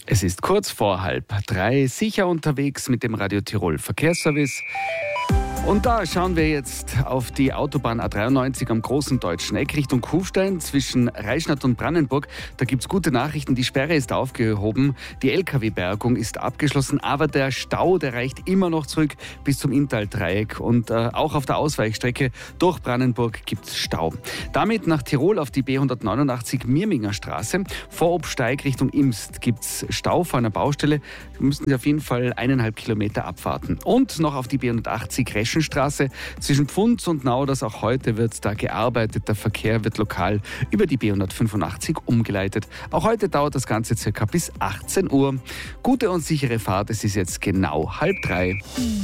Es ist kurz vor 2:30, sicher unterwegs mit dem Radio Tirol Verkehrsservice. Und da schauen wir jetzt auf die Autobahn A93 am Großen Deutschen Eck Richtung Kufstein zwischen Reischnatt und Brannenburg. Da gibt es gute Nachrichten, die Sperre ist aufgehoben, die LKW-Bergung ist abgeschlossen, aber der Stau, der reicht immer noch zurück bis zum Inntal-Dreieck. Und auch auf der Ausweichstrecke durch Brannenburg gibt es Stau. Damit nach Tirol auf die B189 Mirminger Straße. Vor Obsteig Richtung Imst gibt es Stau vor einer Baustelle. Da müssen Sie auf jeden Fall 1,5 Kilometer abwarten. Und noch auf die B180 Reschenstraße zwischen Pfunds und Nauders. Auch heute wird da gearbeitet. Der Verkehr wird lokal über die B185 umgeleitet. Auch heute dauert das Ganze circa bis 18 Uhr. Gute und sichere Fahrt. Es ist jetzt genau 2:30.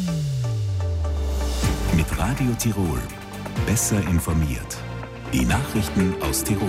Mit Radio Tirol. Besser informiert. Die Nachrichten aus Tirol.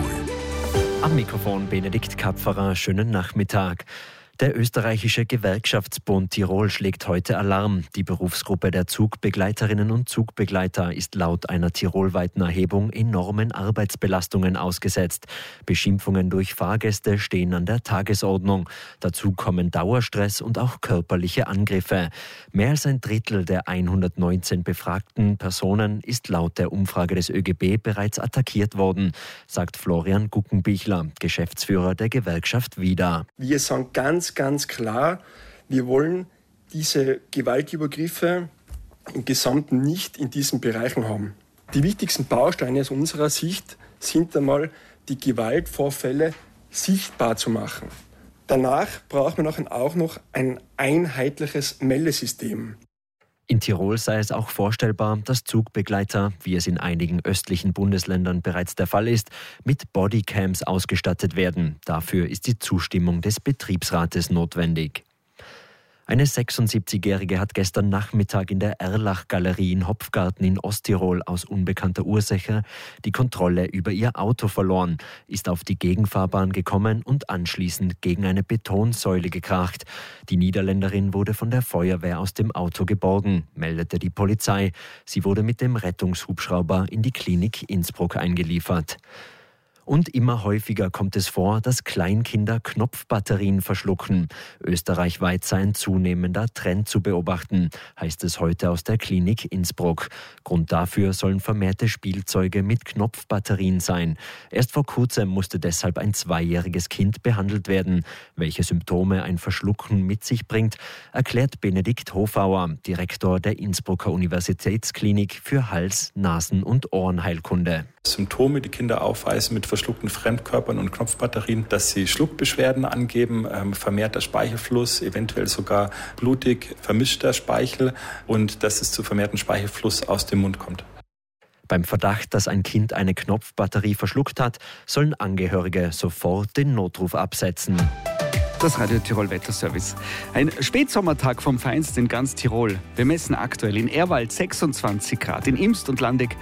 Am Mikrofon Benedikt Kapferer. Schönen Nachmittag. Der österreichische Gewerkschaftsbund Tirol schlägt heute Alarm. Die Berufsgruppe der Zugbegleiterinnen und Zugbegleiter ist laut einer tirolweiten Erhebung enormen Arbeitsbelastungen ausgesetzt. Beschimpfungen durch Fahrgäste stehen an der Tagesordnung. Dazu kommen Dauerstress und auch körperliche Angriffe. Mehr als ein Drittel der 119 befragten Personen ist laut der Umfrage des ÖGB bereits attackiert worden, sagt Florian Guckenbichler, Geschäftsführer der Gewerkschaft VIDA. Wir sagen ganz klar, wir wollen diese Gewaltübergriffe im Gesamten nicht in diesen Bereichen haben. Die wichtigsten Bausteine aus unserer Sicht sind einmal, die Gewaltvorfälle sichtbar zu machen. Danach braucht man auch noch ein einheitliches Meldesystem. In Tirol sei es auch vorstellbar, dass Zugbegleiter, wie es in einigen östlichen Bundesländern bereits der Fall ist, mit Bodycams ausgestattet werden. Dafür ist die Zustimmung des Betriebsrates notwendig. Eine 76-Jährige hat gestern Nachmittag in der Erlach-Galerie in Hopfgarten in Osttirol aus unbekannter Ursache die Kontrolle über ihr Auto verloren, ist auf die Gegenfahrbahn gekommen und anschließend gegen eine Betonsäule gekracht. Die Niederländerin wurde von der Feuerwehr aus dem Auto geborgen, meldete die Polizei. Sie wurde mit dem Rettungshubschrauber in die Klinik Innsbruck eingeliefert. Und immer häufiger kommt es vor, dass Kleinkinder Knopfbatterien verschlucken. Österreichweit sei ein zunehmender Trend zu beobachten, heißt es heute aus der Klinik Innsbruck. Grund dafür sollen vermehrte Spielzeuge mit Knopfbatterien sein. Erst vor kurzem musste deshalb ein 2-jähriges Kind behandelt werden. Welche Symptome ein Verschlucken mit sich bringt, erklärt Benedikt Hofauer, Direktor der Innsbrucker Universitätsklinik für Hals-, Nasen- und Ohrenheilkunde. Symptome, die Kinder aufweisen mit verschluckten Fremdkörpern und Knopfbatterien, dass sie Schluckbeschwerden angeben, vermehrter Speichelfluss, eventuell sogar blutig vermischter Speichel und dass es zu vermehrtem Speichelfluss aus dem Mund kommt. Beim Verdacht, dass ein Kind eine Knopfbatterie verschluckt hat, sollen Angehörige sofort den Notruf absetzen. Das Radio Tirol Wetterservice. Ein Spätsommertag vom Feinsten in ganz Tirol. Wir messen aktuell in Ehrwald 26 Grad, in Imst und Landeck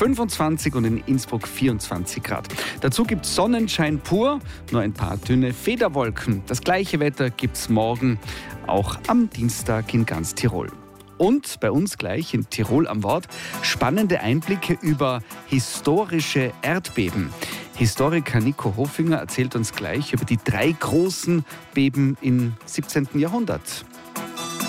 25 und in Innsbruck 24 Grad. Dazu gibt es Sonnenschein pur, nur ein paar dünne Federwolken. Das gleiche Wetter gibt es morgen, auch am Dienstag in ganz Tirol. Und bei uns gleich in Tirol am Wort spannende Einblicke über historische Erdbeben. Historiker Nico Hofinger erzählt uns gleich über die 3 großen Beben im 17. Jahrhundert.